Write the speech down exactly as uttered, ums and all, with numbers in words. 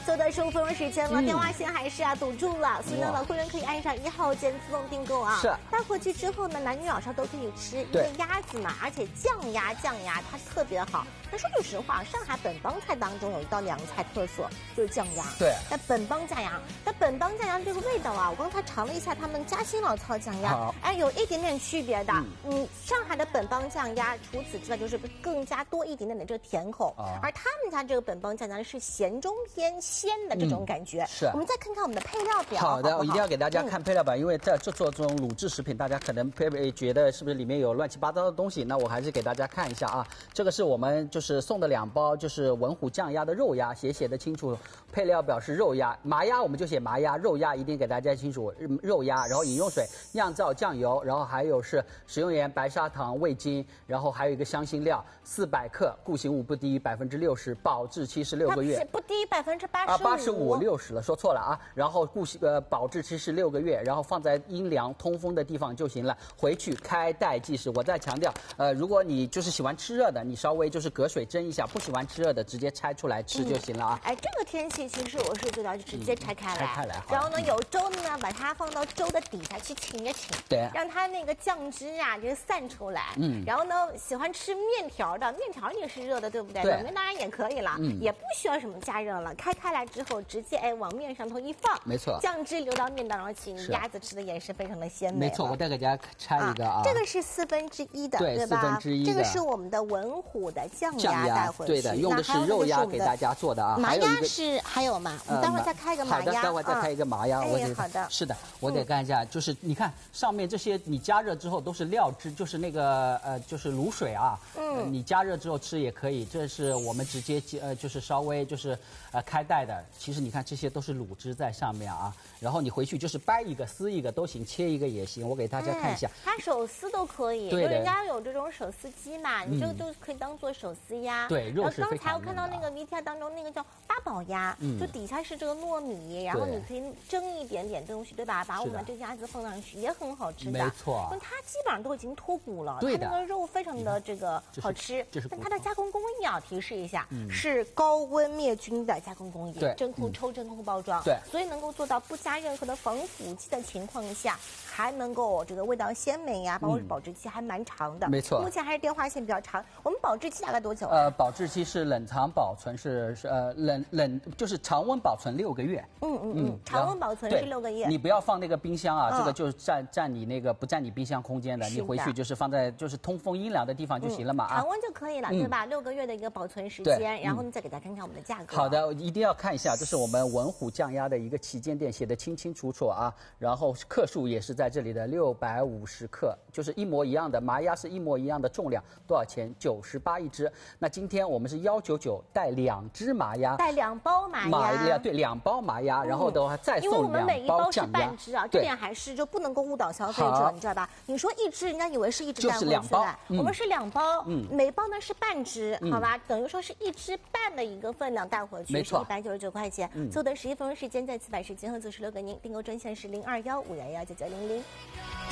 就在十五分钟时间了，嗯、电话线还是啊堵住了，所以呢，老客人可以按上一号键自动订购啊。 是。 带回去之后呢，男女老少都可以吃，因为鸭子嘛，而且酱鸭酱鸭它特别好。那说句实话，上海本帮菜当中有一道凉菜特色就是酱鸭。 对。 那本帮酱鸭，那本帮酱鸭这个味道啊，我刚才尝了一下他们嘉兴老窖酱鸭，哎，有一点点区别的。嗯, 嗯，上海的本帮酱鸭，除此之外就是更加多一点点的这个甜口，啊、而他们家这个本帮酱鸭是咸中偏鲜的这种感觉。嗯、 是。 我们再看看我们的配料表。 好的， 好好我一定要给大家看配料表，嗯、因为在这做这种卤制食品，大家可能会觉得是不是里面有乱七八糟的东西？那我还是给大家看一下啊，这个是我们就是送的两包，就是文虎酱鸭的肉鸭，写写的清楚，配料表是肉鸭，麻鸭我们就写麻鸭，肉鸭一定给大家清楚，肉鸭，然后饮用水、酿造酱油，然后还有是食用盐、白砂糖、味精，然后还有一个香辛料，四百克，固形物不低于百分之六十，保质期是六个月， 不低于百分之八十五， 啊，八十五六十了，说错了啊。然后固形呃保质期是六个月，然后放在阴凉通风的地方就行了，回去开袋即食。我再强调，呃，如果你就是喜欢吃热的，你稍微就是隔水蒸一下；不喜欢吃热的，直接拆出来吃就行了啊。 嗯、哎，这个天气其实我是觉得就直接拆开来， 拆开来， 然后呢有粥呢把它放到粥的底下去浸一浸， 对， 让它那个酱汁啊就散出来。嗯，然后呢喜欢吃面条的，面条也是热的，对不对？ 对， 冷面当然也可以了，嗯，也不需要什么加热了。开开来之后，直接哎往面上头一放， 没错， 酱汁流到面当中去，鸭子吃的也是非常的鲜美。 没错，我再给大家拆一个啊， 这个是四分之一的， 对， 对吧？ 四分之一的， 这个是我们的文虎的酱鸭带回去， 对的，用的是肉鸭给大家做的啊。 麻鸭是还有吗？我们待会儿再开一个麻鸭。 好的，待会儿再开一个麻鸭。我好的， 是的，我得看一下，就是你看上面这些，你加热之后都是料汁，就是那个呃，就是卤水啊。嗯，你加热之后吃也可以，这是我们直接呃，就是稍微就是呃开袋的。其实你看这些都是卤汁在上面啊，然后你回去就是掰一个撕一个都行，切一个也行。我给大家看一下， 它手撕都可以， 对的， 人家有这种手撕机嘛，你这个就可以当做手撕鸭。 对，肉是非常嫩的。 刚才我看到那个 V T R 当中那个叫八宝鸭，就底下是这个糯米，然后你可以蒸一点点东西，对吧？把我们这鸭子放上去也很好吃的。 没错， 因为它基本上都已经脱骨了， 对的， 它那个肉非常的这个好吃。 这是但它的加工工艺啊，提示一下，是高温灭菌的加工工艺，真空抽真空包装， 对， 所以能够做到不加任何的防腐剂的情况下，还能够这个味道鲜美呀，包括保质期还蛮长的。 没错， 目前还是电话线比较长。我们保质期大概多久？ 呃，保质期是冷藏保存是是呃冷冷就是常温保存六个月。 嗯嗯嗯，常温保存是六个月。 你不要放那个冰箱啊，这个就是占占你那个不占你冰箱空间的，你回去就是放在就是通风阴凉的地方就行了嘛啊。 常温就可以了，对吧？六个月的一个保存时间，然后你再给大家看看我们的价格。 好的，一定要看一下，这是我们文虎酱鸭的一个旗舰店，写的清清楚楚啊，然后克数也是在这里的六百五十克，就是一模一样的，麻鸭是一模一样的重量，多少钱？九十八一只。那今天我们是幺九九带两只麻鸭， 带两包麻鸭， 麻鸭对两包麻鸭，嗯、然后的话再送两包酱鸭。因为我们每一包是半只啊，这点还是就不能够误导消费者，你知道吧？你说一只，人家以为是一只带回去的，就是两包嗯、我们是两包，嗯，每包呢是半只，好吧？等于说是一只半的一个分量带回去， 没错， 一百九十九块钱。嗯，凑的十一分钟时间，在此百时间和九十六给您，订购专线是零二幺五幺幺九九零零。